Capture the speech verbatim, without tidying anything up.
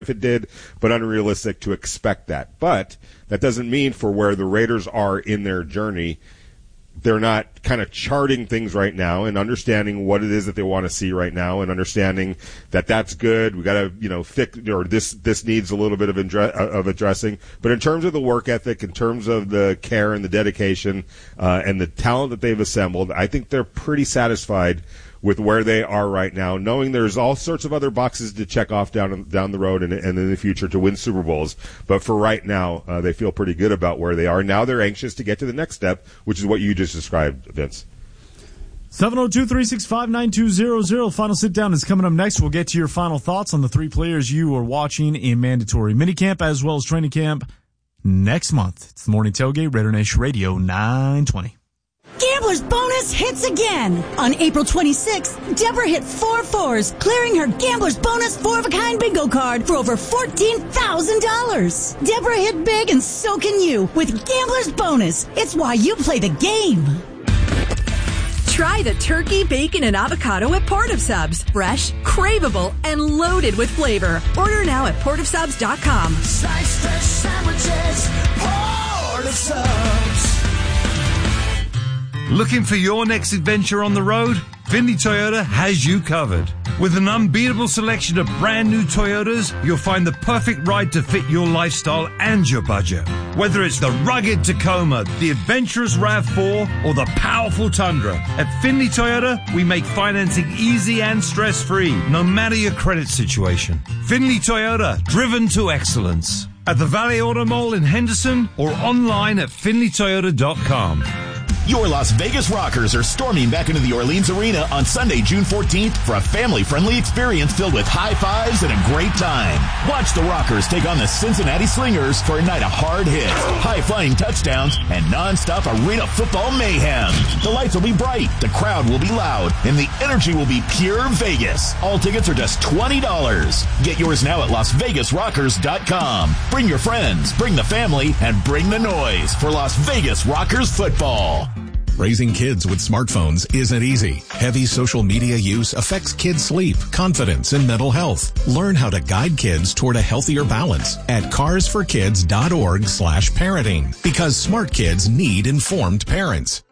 if it did, but unrealistic to expect that. But that doesn't mean for where the Raiders are in their journey, they're not kind of charting things right now and understanding what it is that they want to see right now and understanding that that's good. We got to, you know, fix, or this, this needs a little bit of, indre- of addressing. But in terms of the work ethic, in terms of the care and the dedication, uh, and the talent that they've assembled, I think they're pretty satisfied with where they are right now, knowing there's all sorts of other boxes to check off down down the road and, and in the future to win Super Bowls. But for right now, uh, they feel pretty good about where they are. Now they're anxious to get to the next step, which is what you just described, Vince. seven oh two, three six five, nine two zero zero. Final sit-down is coming up next. We'll get to your final thoughts on the three players you are watching in mandatory minicamp as well as training camp next month. It's the Morning Tailgate, Raider Nation Radio nine twenty. Gambler's Bonus hits again. On April twenty-sixth, Deborah hit four fours, clearing her Gambler's Bonus four-of-a-kind bingo card for over fourteen thousand dollars. Deborah hit big, and so can you with Gambler's Bonus. It's why you play the game. Try the turkey, bacon, and avocado at Port of Subs. Fresh, craveable, and loaded with flavor. Order now at port of subs dot com. Slice fresh sandwiches, Port of Subs. Looking for your next adventure on the road? Findlay Toyota has you covered. With an unbeatable selection of brand new Toyotas, you'll find the perfect ride to fit your lifestyle and your budget. Whether it's the rugged Tacoma, the adventurous RAV four, or the powerful Tundra, at Findlay Toyota, we make financing easy and stress-free, no matter your credit situation. Findlay Toyota, driven to excellence. At the Valley Auto Mall in Henderson or online at findlay toyota dot com. Your Las Vegas Rockers are storming back into the Orleans Arena on Sunday, June fourteenth for a family-friendly experience filled with high fives and a great time. Watch the Rockers take on the Cincinnati Slingers for a night of hard hits, high-flying touchdowns, and non-stop arena football mayhem. The lights will be bright, the crowd will be loud, and the energy will be pure Vegas. All tickets are just twenty dollars. Get yours now at las vegas rockers dot com. Bring your friends, bring the family, and bring the noise for Las Vegas Rockers football. Raising kids with smartphones isn't easy. Heavy social media use affects kids' sleep, confidence, and mental health. Learn how to guide kids toward a healthier balance at cars for kids dot org slash parenting, because smart kids need informed parents.